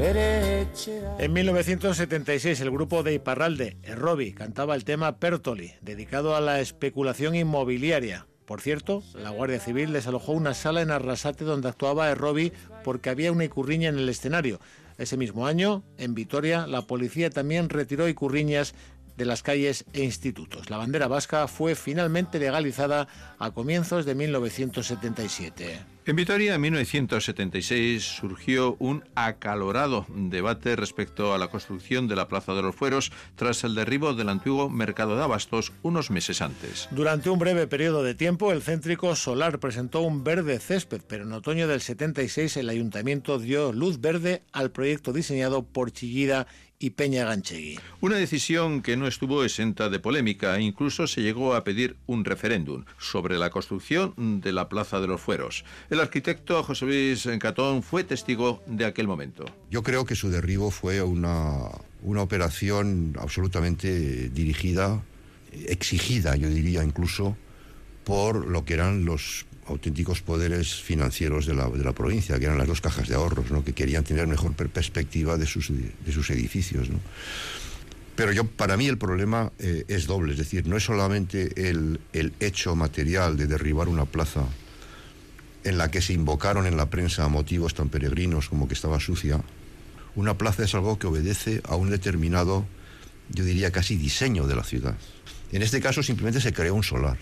En 1976 el grupo de Iparralde, Errobi, cantaba el tema Pertoli, dedicado a la especulación inmobiliaria. Por cierto, la Guardia Civil desalojó una sala en Arrasate donde actuaba Errobi porque había una ikurriña en el escenario. Ese mismo año, en Vitoria, la policía también retiró ikurriñas de las calles e institutos. La bandera vasca fue finalmente legalizada a comienzos de 1977. En Vitoria, en 1976, surgió un acalorado debate respecto a la construcción de la Plaza de los Fueros tras el derribo del antiguo mercado de abastos unos meses antes. Durante un breve periodo de tiempo, el céntrico Solar presentó un verde césped, pero en otoño del 76 el ayuntamiento dio luz verde al proyecto diseñado por Chillida y Peña Ganchegui. Una decisión que no estuvo exenta de polémica e incluso se llegó a pedir un referéndum sobre la construcción de la Plaza de los Fueros. El arquitecto José Luis Catón fue testigo de aquel momento. Yo creo que su derribo fue una operación absolutamente dirigida, exigida, yo diría incluso, por lo que eran los auténticos poderes financieros de la provincia, que eran las dos cajas de ahorros, ¿no?, que querían tener mejor perspectiva de sus edificios, ¿no? Pero para mí el problema es doble, es decir, no es solamente el hecho material de derribar una plaza en la que se invocaron en la prensa motivos tan peregrinos como que estaba sucia. Una plaza es algo que obedece a un determinado, yo diría casi diseño de la ciudad. En este caso simplemente se creó un solar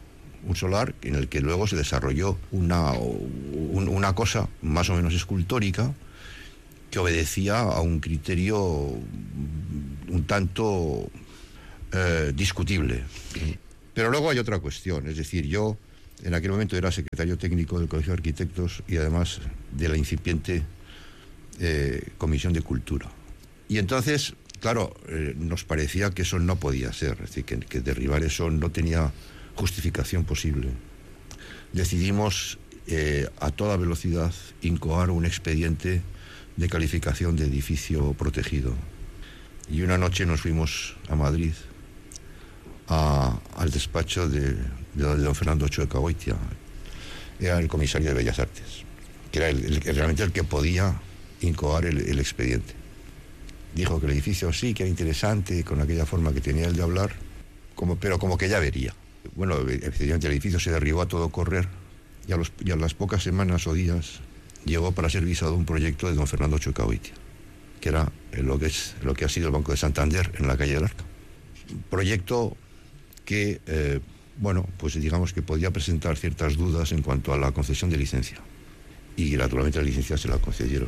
en el que luego se desarrolló una cosa más o menos escultórica que obedecía a un criterio un tanto discutible. Pero luego hay otra cuestión, es decir, yo en aquel momento era secretario técnico del Colegio de Arquitectos y además de la incipiente Comisión de Cultura. Y entonces, claro, nos parecía que eso no podía ser, es decir, que derribar eso no tenía justificación posible. Decidimos a toda velocidad incoar un expediente de calificación de edificio protegido. Y una noche nos fuimos a Madrid al despacho de don Fernando Ochoa-Goitia. Era el comisario de Bellas Artes, que era realmente el que podía incoar el expediente. Dijo que el edificio sí, que era interesante, con aquella forma que tenía él de hablar, pero como que ya vería. Bueno, efectivamente el edificio se derribó a todo correr y a las pocas semanas o días llegó para ser visado un proyecto de don Fernando Ochoa-Goitia, que era lo que ha sido el Banco de Santander en la calle del Arca. Un proyecto que, pues digamos que podía presentar ciertas dudas en cuanto a la concesión de licencia. Y naturalmente la licencia se la concedieron.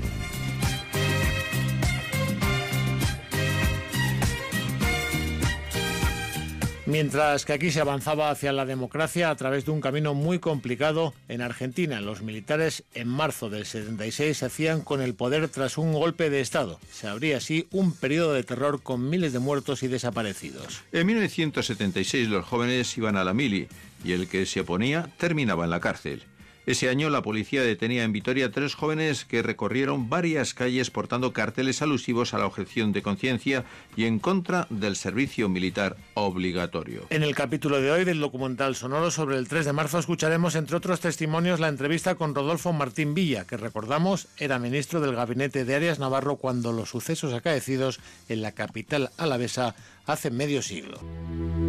Mientras que aquí se avanzaba hacia la democracia a través de un camino muy complicado, en Argentina los militares en marzo del 76 se hacían con el poder tras un golpe de Estado. Se abría así un periodo de terror con miles de muertos y desaparecidos. En 1976 los jóvenes iban a la mili y el que se oponía terminaba en la cárcel. Ese año la policía detenía en Vitoria 3 jóvenes que recorrieron varias calles portando carteles alusivos a la objeción de conciencia y en contra del servicio militar obligatorio. En el capítulo de hoy del documental sonoro sobre el 3 de marzo escucharemos, entre otros testimonios, la entrevista con Rodolfo Martín Villa, que recordamos era ministro del gabinete de Arias Navarro cuando los sucesos acaecidos en la capital alavesa hace medio siglo.